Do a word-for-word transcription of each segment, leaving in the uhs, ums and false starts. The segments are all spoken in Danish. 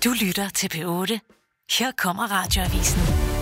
Du lytter til P otte. Her kommer Radioavisen.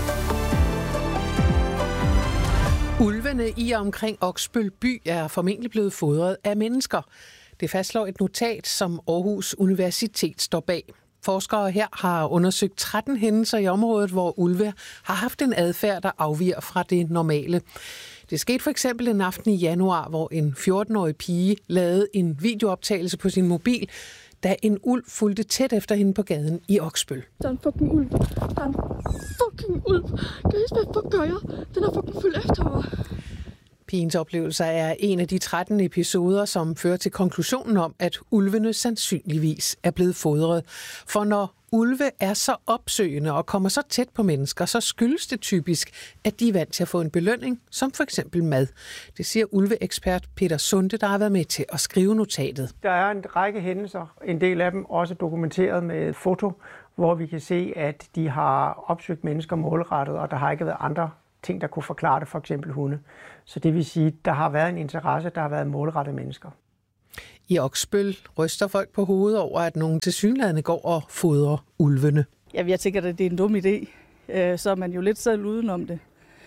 Ulvene i og omkring Oksbøl by er formentlig blevet fodret af mennesker. Det fastslår et notat, som Aarhus Universitet står bag. Forskere her har undersøgt tretten hændelser i området, hvor ulve har haft en adfærd, der afviger fra det normale. Det skete for eksempel en aften i januar, hvor en fjorten-årig pige lavede en videooptagelse på sin mobil, da en ulv fulgte tæt efter hende på gaden i Oksbøl. Der er en fucking ulv. Der er en fucking ulv. Guys, hvad fuck gør jeg? Den er fucking fuld efter mig. Pigens oplevelser er en af de tretten episoder, som fører til konklusionen om, at ulvene sandsynligvis er blevet fodret. For når ulve er så opsøgende og kommer så tæt på mennesker, så skyldes det typisk, at de er vant til at få en belønning, som for eksempel mad. Det siger ulveekspert Peter Sunde, der har været med til at skrive notatet. Der er en række hændelser, en del af dem også dokumenteret med foto, hvor vi kan se, at de har opsøgt mennesker målrettet, og der har ikke været andre ting, der kunne forklare det, for eksempel hunde. Så det vil sige, at der har været en interesse, der har været målrettet mennesker. I Oksbøl ryster folk på hovedet over, at nogen tilsyneladende går og fodrer ulvene. Ja, jeg tænker, at det er en dum idé. Så er man jo lidt selv udenom det.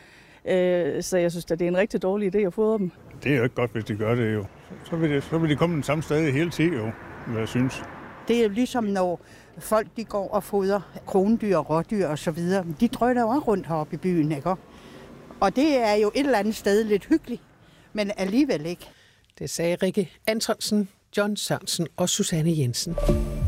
Så jeg synes, at det er en rigtig dårlig idé at fodre dem. Det er jo ikke godt, hvis de gør det jo. Så vil, det, så vil de komme den samme sted hele tiden jo, hvad jeg synes. Det er jo ligesom, når folk de går og fodrer krondyr, rådyr og så videre. De drøner jo også rundt heroppe i byen, ikke? Og det er jo et eller andet sted lidt hyggeligt, men alligevel ikke. Det sagde Rikke Antonsen, John Sørensen og Susanne Jensen.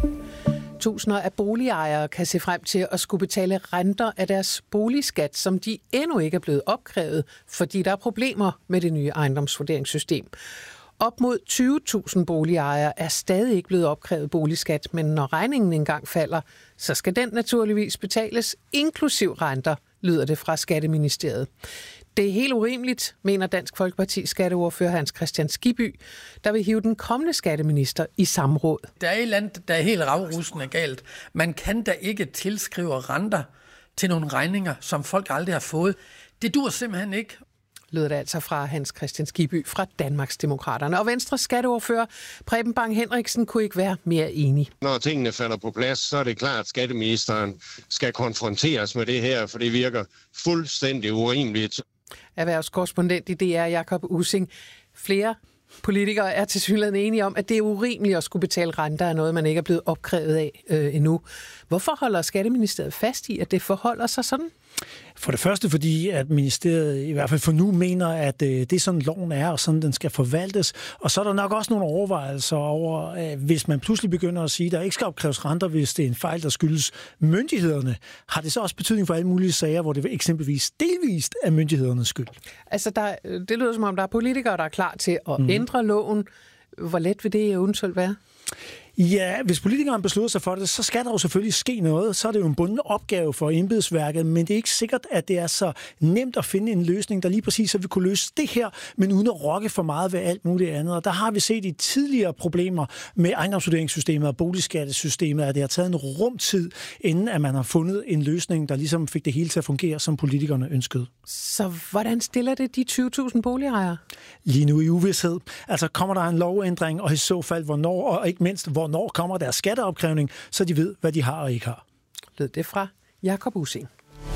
Tusinder af boligejere kan se frem til at skulle betale renter af deres boligskat, som de endnu ikke er blevet opkrævet, fordi der er problemer med det nye ejendomsvurderingssystem. Op mod tyve tusind boligejere er stadig ikke blevet opkrævet boligskat, men når regningen engang falder, så skal den naturligvis betales inklusiv renter, lyder det fra Skatteministeriet. Det er helt urimeligt, mener Dansk Folkepartis skatteordfører Hans Kristian Skibby, der vil hive den kommende skatteminister i samråd. Der er et eller andet, der er helt ravrusende galt. Man kan da ikke tilskrive renter til nogle regninger, som folk aldrig har fået. Det dur simpelthen ikke. Lød det altså fra Hans Kristian Skibby fra Danmarksdemokraterne. Og Venstres skatteordfører Preben Bang Henriksen kunne ikke være mere enig. Når tingene falder på plads, så er det klart, at skatteministeren skal konfronteres med det her, for det virker fuldstændig urimeligt. Erhvervskorrespondent i D R Jakob Ussing. Flere politikere er tilsyneladende enige om, at det er urimeligt at skulle betale renter af noget, man ikke er blevet opkrævet af øh, endnu. Hvorfor holder Skatteministeriet fast i, at det forholder sig sådan? For det første fordi, at ministeriet i hvert fald for nu mener, at det er sådan loven er, og sådan den skal forvaltes. Og så er der nok også nogle overvejelser over, hvis man pludselig begynder at sige, at der ikke skal opkræves renter, hvis det er en fejl, der skyldes myndighederne. Har det så også betydning for alle mulige sager, hvor det eksempelvis delvist er myndighedernes skyld? Altså, der, det lyder som om, der er politikere, der er klar til at mm. ændre loven. Hvor let vil det eventuelt være? Ja, hvis politikeren beslutter sig for det, så skal der jo selvfølgelig ske noget. Så er det jo en bunden opgave for embedsværket, men det er ikke sikkert, at det er så nemt at finde en løsning, der lige præcis så vi kunne løse det her, men uden at rokke for meget ved alt muligt andet. Og der har vi set i tidligere problemer med ejendomsvurderingssystemet og boligskattesystemet, at det har taget en rumtid, inden at man har fundet en løsning, der ligesom fik det hele til at fungere, som politikerne ønskede. Så hvordan stiller det de tyve tusind boligejere? Lige nu i uvished. Altså kommer der en lovændring, og i så fald hvornår, og ikke mindst hvor Når kommer deres skatteopkrævning, så de ved, hvad de har og ikke har. Lød det fra Jakob Ussing.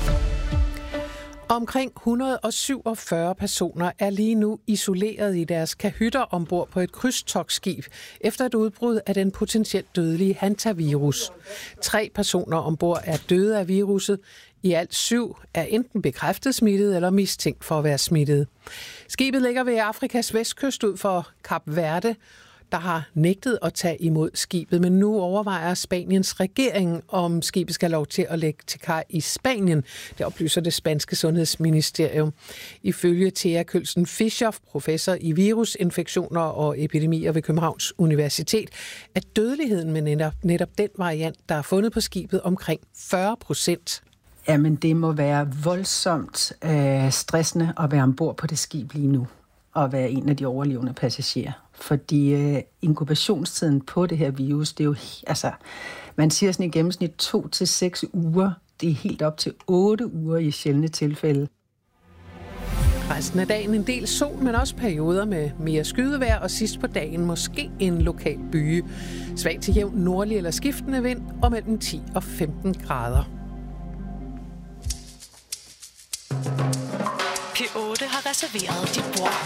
Omkring et hundrede og syvogfyrre personer er lige nu isoleret i deres kahytter ombord på et krydstogtskib efter et udbrud af den potentielt dødelige hantavirus. Tre personer ombord er døde af viruset. I alt syv er enten bekræftet smittet eller mistænkt for at være smittet. Skibet ligger ved Afrikas vestkyst ud for Kap Verde, der har nægtet at tage imod skibet, men nu overvejer Spaniens regering, om skibet skal have lov til at lægge til kaj i Spanien. Det oplyser det spanske sundhedsministerium. Ifølge Thea Kølsen Fischer, professor i virusinfektioner og epidemier ved Københavns Universitet, er dødeligheden med netop, netop den variant, der er fundet på skibet, omkring fyrre procent. Jamen, det må være voldsomt øh, stressende at være ombord på det skib lige nu, og være en af de overlevende passagerer. Fordi øh, inkubationstiden på det her virus, det er jo, altså, man siger sådan i gennemsnit to til seks uger. Det er helt op til otte uger i sjældne tilfælde. Resten af dagen en del sol, men også perioder med mere skydevejr, og sidst på dagen måske en lokal byge. Svag til jævn nordlig eller skiftende vind og mellem ti og femten grader. P otte har reserveret dit bord.